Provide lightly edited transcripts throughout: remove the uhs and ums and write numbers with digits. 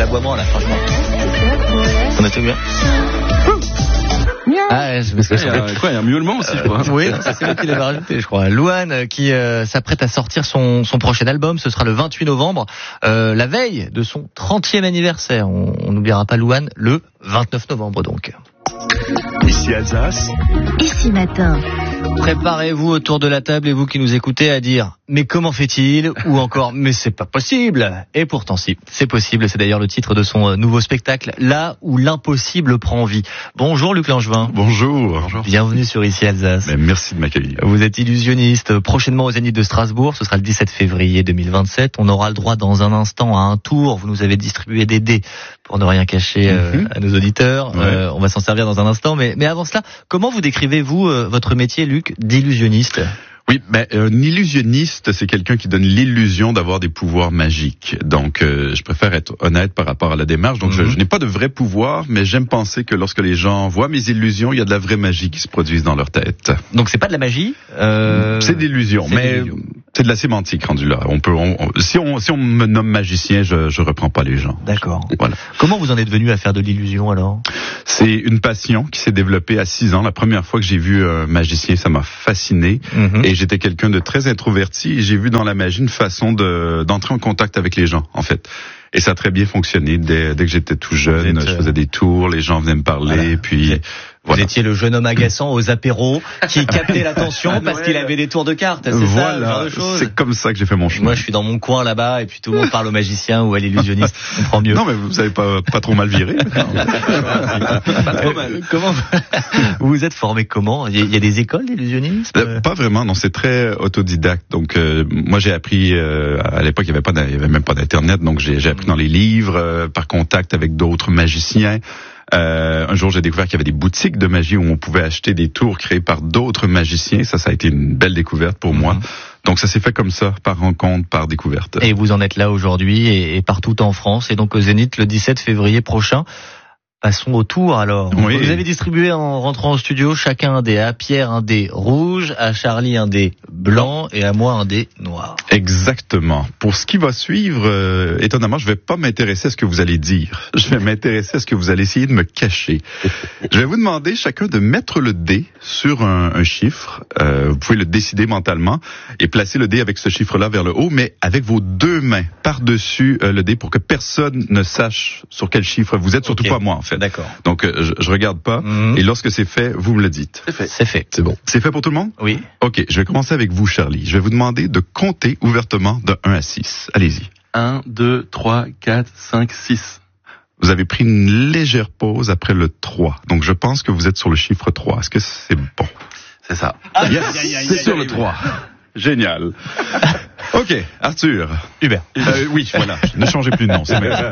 l'aboiement là, franchement. On a tout bien. Ah, parce que il y a un miaulement aussi, quoi. Oui, c'est lui qui l'avait rajouté, je crois. Louane, qui s'apprête à sortir son prochain album, ce sera le 28 novembre, la veille de son 30e anniversaire. On n'oubliera pas Louane, le 29 novembre donc. Ici Alsace. Ici Matin. Préparez-vous autour de la table et vous qui nous écoutez à dire « Mais comment fait-il ?» ou encore « Mais c'est pas possible !» Et pourtant si, c'est possible. C'est d'ailleurs le titre de son nouveau spectacle, Là où l'impossible prend vie. Bonjour Luc Langevin. Bonjour. Bienvenue sur Ici Alsace. Mais merci de m'accueillir. Vous êtes illusionniste. Prochainement au Zénith de Strasbourg, ce sera le 17 février 2027. On aura le droit dans un instant à un tour. Vous nous avez distribué des dés pour ne rien cacher à nos auditeurs. Ouais. On va s'en servir dans un instant. Mais avant cela, comment vous décrivez-vous votre métier, Luc, d'illusionniste ? Oui, un illusionniste, c'est quelqu'un qui donne l'illusion d'avoir des pouvoirs magiques. Donc, je préfère être honnête par rapport à la démarche. Donc, je n'ai pas de vrais pouvoirs, mais j'aime penser que lorsque les gens voient mes illusions, il y a de la vraie magie qui se produise dans leur tête. Donc, c'est pas de la magie c'est de l'illusion, mais c'est de la sémantique rendu là. Si on me nomme magicien, je reprends pas les gens. D'accord. Voilà. Comment vous en êtes venu à faire de l'illusion alors ? C'est une passion qui s'est développée à 6 ans. La première fois que j'ai vu un magicien, ça m'a fasciné. Et j'étais quelqu'un de très introverti et j'ai vu dans la magie une façon d'entrer en contact avec les gens, en fait. Et ça a très bien fonctionné. Dès que j'étais tout jeune, je faisais des tours, les gens venaient me parler, puis... Vous étiez le jeune homme agaçant aux apéros qui captait l'attention parce qu'il avait des tours de cartes, c'est ça, ce genre de choses. C'est comme ça que j'ai fait mon chemin. Moi, je suis dans mon coin là-bas et puis tout le monde parle au magicien ou à l'illusionniste. Je comprends mieux. Non, mais vous avez pas trop mal viré. Pas trop mal. Comment vous vous êtes formé comment ? Il y a des écoles d'illusionnistes ? Pas vraiment, non, c'est très autodidacte. Donc moi j'ai appris à l'époque il y avait même pas d'internet, donc j'ai appris dans les livres, par contact avec d'autres magiciens. Un jour, j'ai découvert qu'il y avait des boutiques de magie où on pouvait acheter des tours créés par d'autres magiciens. Ça a été une belle découverte pour moi. Donc, ça s'est fait comme ça, par rencontre, par découverte. Et vous en êtes là aujourd'hui et partout en France. Et donc, au Zénith, le 17 février prochain. Passons au tour alors. Oui. Vous avez distribué en rentrant au studio chacun un dé. À Pierre un dé rouge, à Charlie un dé blanc et à moi un dé noir. Exactement. Pour ce qui va suivre, étonnamment, je vais pas m'intéresser à ce que vous allez dire. Je vais m'intéresser à ce que vous allez essayer de me cacher. Je vais vous demander chacun de mettre le dé sur un chiffre. Vous pouvez le décider mentalement et placer le dé avec ce chiffre-là vers le haut, mais avec vos deux mains par-dessus le dé pour que personne ne sache sur quel chiffre vous êtes, surtout pas moi en fait. D'accord. Donc je regarde pas et lorsque c'est fait, vous me le dites. C'est fait. C'est fait. C'est bon. C'est fait pour tout le monde ? Oui. OK, je vais commencer avec vous Charlie. Je vais vous demander de compter ouvertement de 1 à 6. Allez-y. 1, 2, 3, 4, 5, 6. Vous avez pris une légère pause après le 3. Donc je pense que vous êtes sur le chiffre 3. Est-ce que c'est bon ? C'est ça. Yes, c'est sur le 3. Génial. OK, Arthur. Hubert. Oui, voilà. Ne changez plus de nom, c'est meilleur.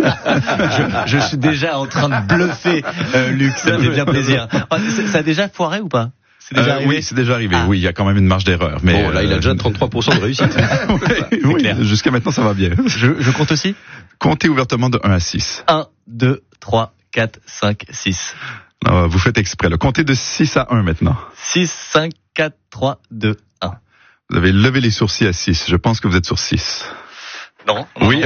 Je suis déjà en train de bluffer, Luc. Ça me fait bien plaisir. Ça a déjà foiré ou pas ? C'est déjà arrivé ? Oui, c'est déjà arrivé. Oui, il y a quand même une marge d'erreur. Mais bon, là, il a déjà 33% de réussite. Oui, jusqu'à maintenant, ça va bien. Je compte aussi ? Comptez ouvertement de 1 à 6. 1, 2, 3, 4, 5, 6. Vous faites exprès. Comptez de 6 à 1 maintenant. 6, 5, 4, 3, 2, 1. Vous avez levé les sourcils à 6. Je pense que vous êtes sur 6. Non. Oui.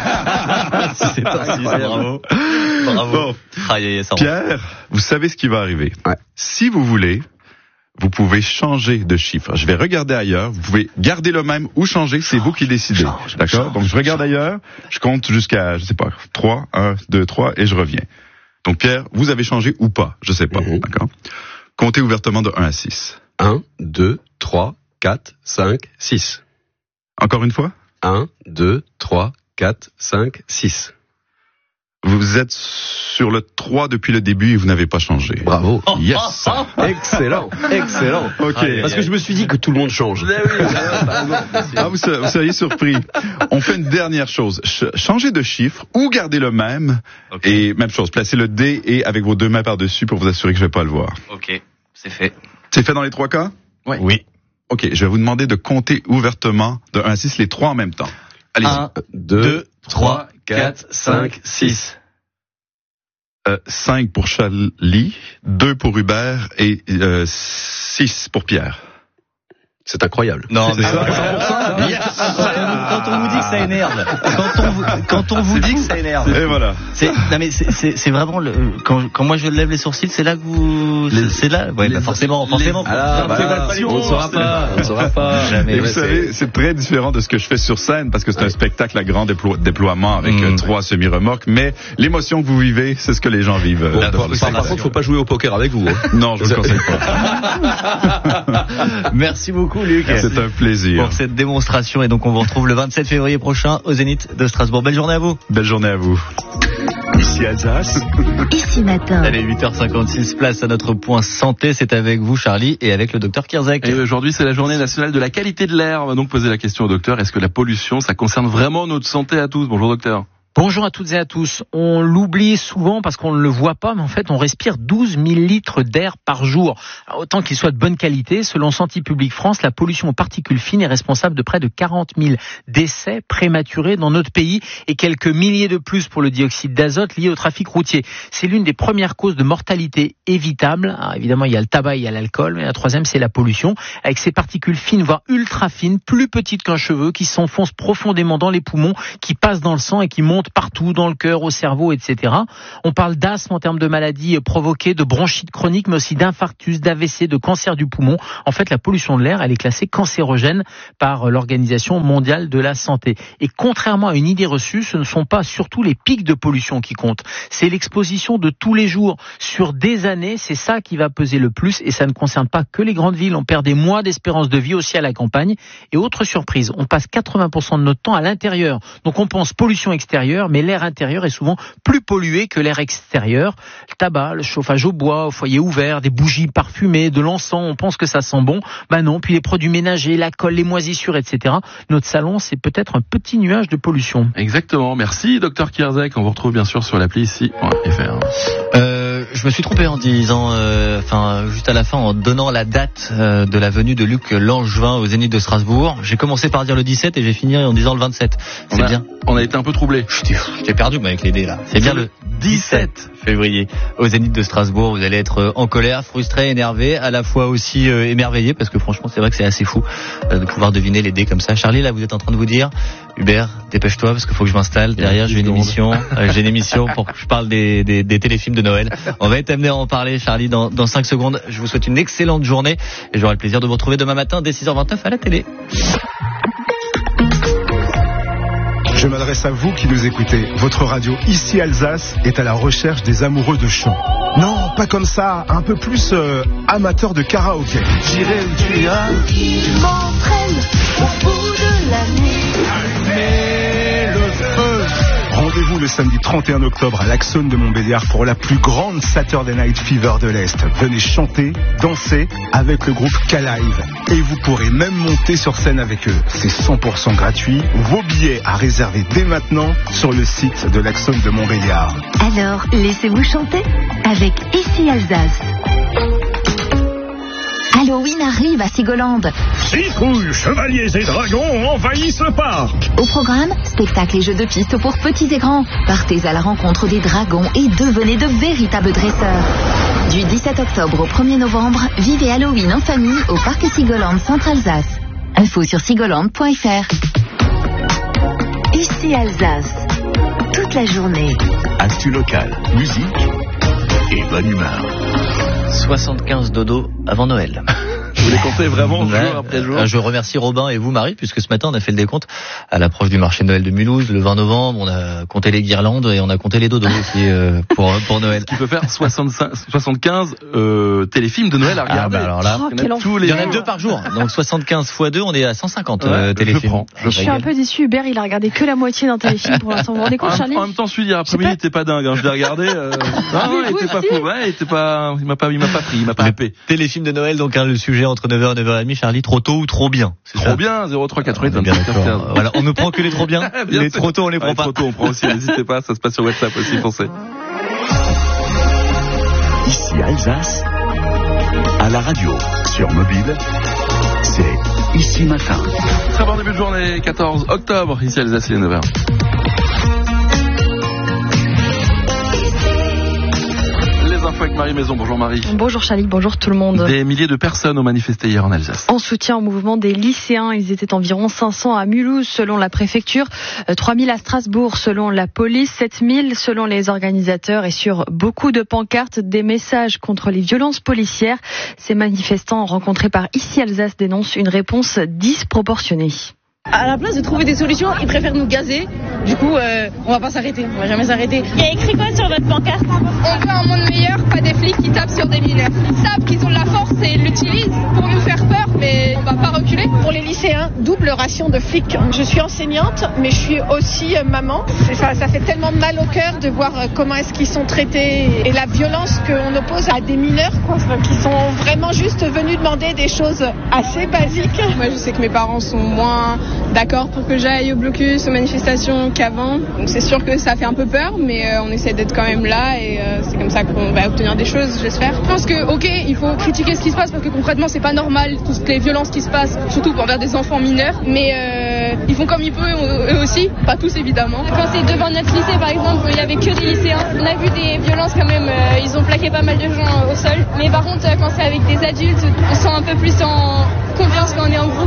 C'est un 6, bravo. Bravo. Bon. Pierre, vous savez ce qui va arriver. Ouais. Si vous voulez, vous pouvez changer de chiffre. Je vais regarder ailleurs. Vous pouvez garder le même ou changer. C'est vous qui décidez. D'accord? Donc, je regarde ailleurs. Je compte jusqu'à, 3, 1, 2, 3 et je reviens. Donc, Pierre, vous avez changé ou pas? Je sais pas. D'accord? Comptez ouvertement de 1 à 6. 1, 2, 3, 4, 5, 6. Encore une fois? 1, 2, 3, 4, 5, 6. Vous êtes sur le 3 depuis le début et vous n'avez pas changé. Bravo. Yes. Excellent. Excellent. OK. Parce que je me suis dit que tout le monde change. Vous seriez surpris. On fait une dernière chose. Changez de chiffre ou gardez le même. Okay. Et même chose, placez le dé et avec vos deux mains par-dessus pour vous assurer que je vais pas le voir. OK, c'est fait. C'est fait dans les 3 cas? Ouais. Oui. OK, je vais vous demander de compter ouvertement de 1 à 6 les 3 en même temps. Allez-y. 1, 2, 3, 4, 5, 6. 5 pour Charlie, 2 pour Hubert et 6 pour Pierre. C'est incroyable. Non, mais quand on vous dit que ça énerve, quand on vous dit que ça énerve. Et voilà. C'est vraiment quand moi je lève les sourcils, c'est là que vous, c'est là. Ouais, bah forcément. On ne saura pas. Jamais. Et vous savez, c'est très différent de ce que je fais sur scène parce que c'est un spectacle à grand déploiement avec 3 semi-remorques. Mais l'émotion que vous vivez, c'est ce que les gens vivent. Par contre, faut pas jouer au poker avec vous. Non, je vous conseille pas. Merci beaucoup, Luc. C'est un plaisir. Pour cette démonstration. Et donc, on vous retrouve le 27 février prochain au Zénith de Strasbourg. Belle journée à vous. Belle journée à vous. Ici Alsace. Ici matin. Allez, 8h56, place à notre point santé. C'est avec vous, Charlie, et avec le docteur Kierzek. Et aujourd'hui, c'est la journée nationale de la qualité de l'air. On va donc poser la question au docteur. Est-ce que la pollution, ça concerne vraiment notre santé à tous? Bonjour, docteur. Bonjour à toutes et à tous. On l'oublie souvent parce qu'on ne le voit pas, mais en fait, on respire 12 000 litres d'air par jour. Alors, autant qu'il soit de bonne qualité, selon Santé publique France, la pollution aux particules fines est responsable de près de 40 000 décès prématurés dans notre pays et quelques milliers de plus pour le dioxyde d'azote lié au trafic routier. C'est l'une des premières causes de mortalité évitable. Alors, évidemment, il y a le tabac, il y a l'alcool, mais la troisième, c'est la pollution, avec ces particules fines, voire ultra fines, plus petites qu'un cheveu, qui s'enfoncent profondément dans les poumons, qui passent dans le sang et qui montent partout, dans le cœur, au cerveau, etc. On parle d'asthme en termes de maladies provoquées, de bronchite chronique, mais aussi d'infarctus, d'AVC, de cancer du poumon. En fait, la pollution de l'air, elle est classée cancérogène par l'Organisation mondiale de la santé. Et contrairement à une idée reçue, ce ne sont pas surtout les pics de pollution qui comptent. C'est l'exposition de tous les jours sur des années. C'est ça qui va peser le plus et ça ne concerne pas que les grandes villes. On perd des mois d'espérance de vie aussi à la campagne. Et autre surprise, on passe 80% de notre temps à l'intérieur. Donc on pense pollution extérieure, mais l'air intérieur est souvent plus pollué que l'air extérieur. Le tabac, le chauffage au bois, au foyer ouvert, des bougies parfumées, de l'encens, on pense que ça sent bon. Ben non, puis les produits ménagers, la colle, les moisissures, etc. Notre salon, c'est peut-être un petit nuage de pollution. Exactement, merci docteur Kierzek. On vous retrouve bien sûr sur l'appli ici.fr. Je me suis trompé en disant, juste à la fin, en donnant la date de la venue de Luc Langevin au Zénith de Strasbourg. J'ai commencé par dire le 17 et j'ai fini en disant le 27. C'est bien. On a été un peu troublés. J'ai perdu avec les dés là. C'est bien le 17 février au Zénith de Strasbourg. Vous allez être en colère, frustré, énervé, à la fois aussi émerveillé parce que franchement c'est vrai que c'est assez fou de pouvoir deviner les dés comme ça. Charlie, là vous êtes en train de vous dire, Hubert, dépêche-toi parce qu'il faut que je m'installe. Derrière j'ai une émission pour que je parle des téléfilms de Noël. On va être amené à en parler, Charlie, dans 5 secondes. Je vous souhaite une excellente journée et j'aurai le plaisir de vous retrouver demain matin dès 6h29 à la télé. Je m'adresse à vous qui nous écoutez. Votre radio Ici Alsace est à la recherche des amoureux de chant. Non, pas comme ça, un peu plus amateur de karaoké. J'irai où tu iras, qui m'entraîne au bout de la nuit. Allumez le feu. Rendez-vous le samedi 31 octobre à l'Axone de Montbéliard pour la plus grande Saturday Night Fever de l'Est. Venez chanter, danser avec le groupe K-Live. Et vous pourrez même monter sur scène avec eux. C'est 100% gratuit. Vos billets à réserver dès maintenant sur le site de l'Axone de Montbéliard. Alors, laissez-vous chanter avec Ici Alsace. Halloween arrive à Sigolande. Citrouilles, chevaliers et dragons envahissent le parc. Au programme, spectacles et jeux de piste pour petits et grands. Partez à la rencontre des dragons et devenez de véritables dresseurs. Du 17 octobre au 1er novembre, vivez Halloween en famille au parc Sigolande Centre-Alsace. Info sur sigolande.fr. Ici Alsace. Toute la journée. Actu local, musique et bonne humeur. 75 dodo avant Noël. Vous les comptez vraiment jour après jour. Je remercie Robin et vous, Marie, puisque ce matin on a fait le décompte à l'approche du marché de Noël de Mulhouse, le 20 novembre. On a compté les guirlandes et on a compté les dodos aussi pour Noël. Ce qui peut faire 75 téléfilms de Noël à regarder. Alors là, il y en a 2 par jour. Donc 75 x 2, on est à 150 téléfilms. Je suis un peu déçu. Hubert, il a regardé que la moitié d'un téléfilm pour l'instant. Vous vous rendez compte, Charlie? En même temps, celui d'hier après-midi, il était pas dingue. Je l'ai regardé. Il était pas fou. Il m'a pas pris. Il m'a pas happé. Téléfilm de Noël, donc le sujet entre 9h et 9h30, Charlie, trop tôt ou trop bien? Trop bien, 0388. Voilà, on ne prend que les trop bien. Les trop tôt, on les prend pas. Trop tôt, on prend aussi, n'hésitez pas, ça se passe sur WhatsApp aussi, foncez. Ici Alsace, à la radio, sur mobile, c'est Ici Matin. Très bon début de journée, 14 octobre, ici Alsace, il est 9h. Les infos avec Marie Maison. Bonjour Marie. Bonjour Charlie, bonjour tout le monde. Des milliers de personnes ont manifesté hier en Alsace. En soutien au mouvement des lycéens, ils étaient environ 500 à Mulhouse selon la préfecture, 3000 à Strasbourg selon la police, 7000 selon les organisateurs et sur beaucoup de pancartes, des messages contre les violences policières. Ces manifestants rencontrés par Ici Alsace dénoncent une réponse disproportionnée. À la place de trouver des solutions, ils préfèrent nous gazer. Du coup, on va pas s'arrêter, on va jamais s'arrêter. Il y a écrit quoi sur votre pancarte ? On veut un monde meilleur, pas des flics qui tapent sur des mineurs. Ils savent qu'ils ont de la force et ils l'utilisent pour nous faire peur, mais on va pas reculer. Pour les lycéens, double ration de flics. Je suis enseignante, mais je suis aussi maman. Ça fait tellement mal au cœur de voir comment est-ce qu'ils sont traités et la violence qu'on oppose à des mineurs, quoi, qui sont vraiment juste venus demander des choses assez basiques. Moi, je sais que mes parents sont moins d'accord pour que j'aille au blocus, aux manifestations qu'avant. Donc c'est sûr que ça fait un peu peur, mais on essaie d'être quand même là et c'est comme ça qu'on va obtenir des choses, j'espère. Je pense que, ok, il faut critiquer ce qui se passe parce que concrètement c'est pas normal, toutes les violences qui se passent, surtout envers des enfants mineurs, mais ils font comme ils peuvent eux aussi, pas tous évidemment. Quand c'est devant notre lycée par exemple, il y avait que des lycéens, on a vu des violences quand même, ils ont plaqué pas mal de gens au sol, mais par contre quand c'est avec des adultes, on se sent un peu plus en confiance quand on est en groupe.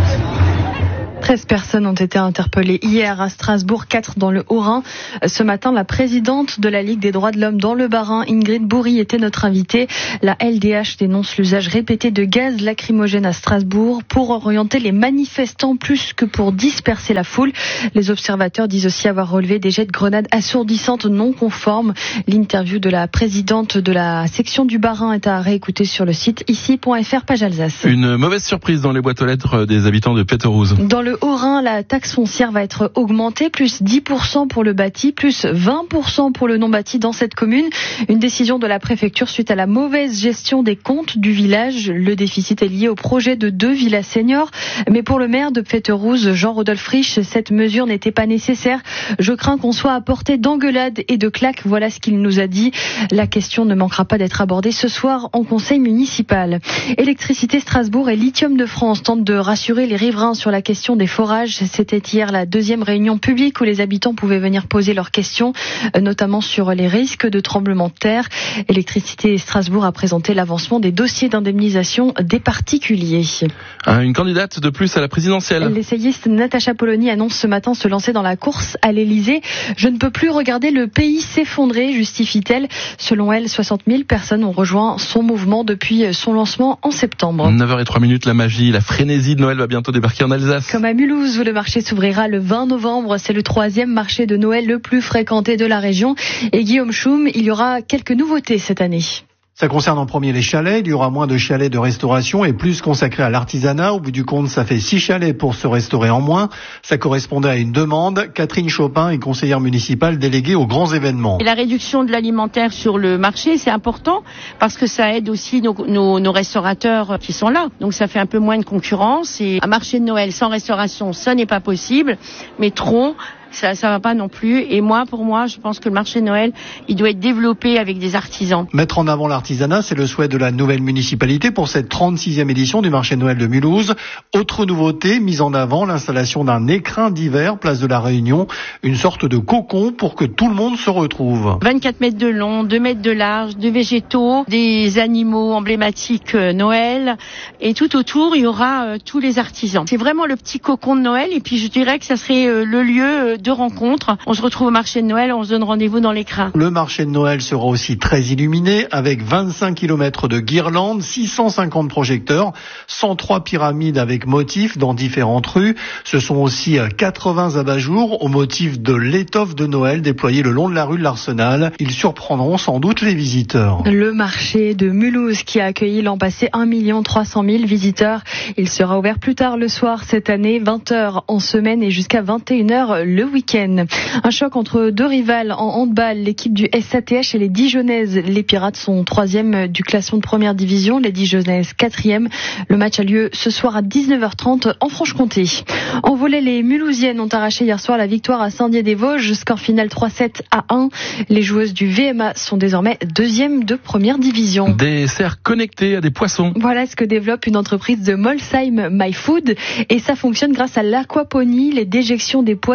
13 personnes ont été interpellées hier à Strasbourg, 4 dans le Haut-Rhin. Ce matin, la présidente de la Ligue des droits de l'homme dans le Bas-Rhin, Ingrid Bourri, était notre invitée. La LDH dénonce l'usage répété de gaz lacrymogène à Strasbourg pour orienter les manifestants plus que pour disperser la foule. Les observateurs disent aussi avoir relevé des jets de grenades assourdissantes non conformes. L'interview de la présidente de la section du Bas-Rhin est à réécouter sur le site ici.fr, page Alsace. Une mauvaise surprise dans les boîtes aux lettres des habitants de Péterouze. Dans le Haut-Rhin, la taxe foncière va être augmentée, plus 10% pour le bâti, plus 20% pour le non-bâti dans cette commune. Une décision de la préfecture suite à la mauvaise gestion des comptes du village. Le déficit est lié au projet de 2 villas seniors. Mais pour le maire de Péterouze, Jean-Rodolphe Riche, cette mesure n'était pas nécessaire. Je crains qu'on soit à portée d'engueulades et de claques. Voilà ce qu'il nous a dit. La question ne manquera pas d'être abordée ce soir en conseil municipal. Électricité Strasbourg et Lithium de France tentent de rassurer les riverains sur la question des forages. C'était hier la 2e réunion publique où les habitants pouvaient venir poser leurs questions, notamment sur les risques de tremblements de terre. Électricité Strasbourg a présenté l'avancement des dossiers d'indemnisation des particuliers. Une candidate de plus à la présidentielle. L'essayiste Natacha Polony annonce ce matin se lancer dans la course à l'Elysée. Je ne peux plus regarder le pays s'effondrer, justifie-t-elle. Selon elle, 60 000 personnes ont rejoint son mouvement depuis son lancement en septembre. 9h03, la magie, la frénésie de Noël va bientôt débarquer en Alsace. Comme à Mulhouse où le marché s'ouvrira le 20 novembre. C'est le 3e marché de Noël le plus fréquenté de la région. Et Guillaume Choum, il y aura quelques nouveautés cette année. Ça concerne en premier les chalets. Il y aura moins de chalets de restauration et plus consacrés à l'artisanat. Au bout du compte, ça fait 6 chalets pour se restaurer en moins. Ça correspondait à une demande. Catherine Chopin est conseillère municipale déléguée aux grands événements. Et la réduction de l'alimentaire sur le marché, c'est important parce que ça aide aussi nos restaurateurs qui sont là. Donc ça fait un peu moins de concurrence. Et un marché de Noël sans restauration, ça n'est pas possible. Mais trop, ça va pas non plus. Et pour moi, je pense que le marché de Noël, il doit être développé avec des artisans. Mettre en avant l'artisanat, c'est le souhait de la nouvelle municipalité pour cette 36e édition du marché de Noël de Mulhouse. Autre nouveauté, mise en avant, l'installation d'un écrin d'hiver, place de la Réunion, une sorte de cocon pour que tout le monde se retrouve. 24 mètres de long, 2 mètres de large, de végétaux, des animaux emblématiques Noël. Et tout autour, il y aura tous les artisans. C'est vraiment le petit cocon de Noël. Et puis je dirais que ça serait le lieu de rencontres. On se retrouve au marché de Noël, on se donne rendez-vous dans l'écrin. Le marché de Noël sera aussi très illuminé avec 25 km de guirlandes, 650 projecteurs, 103 pyramides avec motifs dans différentes rues. Ce sont aussi 80 abat-jours au motif de l'étoffe de Noël déployée le long de la rue de l'Arsenal. Ils surprendront sans doute les visiteurs. Le marché de Mulhouse qui a accueilli l'an passé 1 300 000 visiteurs. Il sera ouvert plus tard le soir cette année, 20h en semaine et jusqu'à 21h le week-end. Un choc entre 2 rivales en handball, l'équipe du SATH et les Dijonnaises. Les Pirates sont 3e du classement de première division, les Dijonnaises 4e. Le match a lieu ce soir à 19h30 en Franche-Comté. En volley, les Mulhousiennes ont arraché hier soir la victoire à Saint-Dié-des-Vosges, score final 3-7-1. Les joueuses du VMA sont désormais 2e de première division. Des serres connectées à des poissons. Voilà ce que développe une entreprise de Molsheim My Food et ça fonctionne grâce à l'aquaponie, les déjections des poissons dans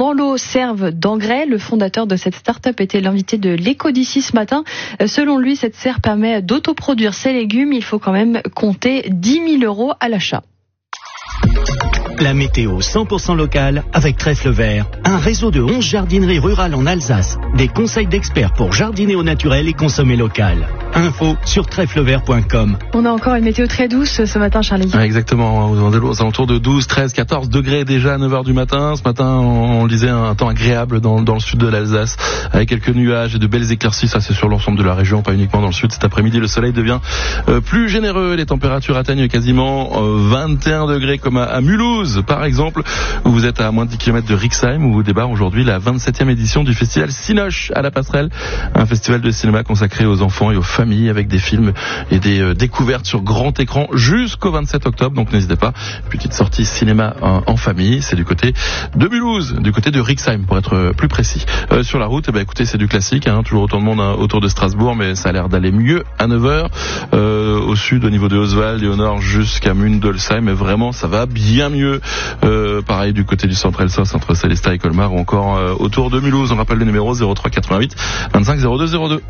dans l'eau servent d'engrais. Le fondateur de cette start-up était l'invité de l'Écho d'ici ce matin. Selon lui, cette serre permet d'autoproduire ses légumes. Il faut quand même compter 10 000 € à l'achat. La météo 100% locale avec Trèfle Vert, un réseau de 11 jardineries rurales en Alsace. Des conseils d'experts pour jardiner au naturel et consommer local. Info sur trèflevert.com. On a encore une météo très douce ce matin, Charlie. Exactement, aux alentours de 12, 13, 14 degrés déjà à 9h du matin. Ce matin, on disait un temps agréable dans le sud de l'Alsace, avec quelques nuages et de belles éclaircies. Ça, c'est sur l'ensemble de la région, pas uniquement dans le sud. Cet après-midi, le soleil devient plus généreux. Les températures atteignent quasiment 21 degrés comme à Mulhouse, par exemple, où vous êtes à moins de 10 km de Rixheim, où débarre aujourd'hui la 27e édition du festival Cinoche à la Passerelle, un festival de cinéma consacré aux enfants et aux familles, avec des films et des découvertes sur grand écran jusqu'au 27 octobre. Donc n'hésitez pas, petite sortie cinéma en famille, c'est du côté de Mulhouse, du côté de Rixheim pour être plus précis. Sur la route, écoutez, c'est du classique, toujours autant de monde autour de Strasbourg, mais ça a l'air d'aller mieux à 9h. Au sud, au niveau de Oswald, et au nord jusqu'à Mundolsheim, mais vraiment ça va bien mieux. Pareil du côté du centre Elsass, entre Célestat et Colmar, ou encore autour de Mulhouse. On rappelle le numéro 03 88 25 02 02.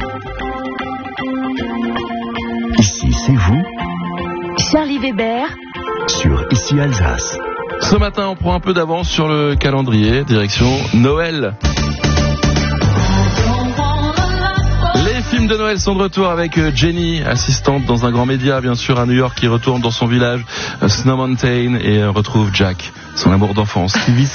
Ici, c'est vous, Charlie Weber, sur Ici Alsace. Ce matin, on prend un peu d'avance sur le calendrier, direction Noël. Les films de Noël sont de retour avec Jenny, assistante dans un grand média, bien sûr, à New York, qui retourne dans son village Snow Mountain et retrouve Jack, son amour d'enfance, qui vit